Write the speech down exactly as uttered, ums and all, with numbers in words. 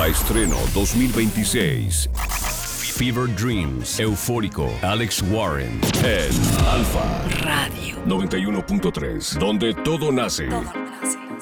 Estreno dos mil veintiséis. Fever Dreams, Eufórico, Alex Warren, en Alfa Radio noventa y uno punto tres, donde todo nace. Todo.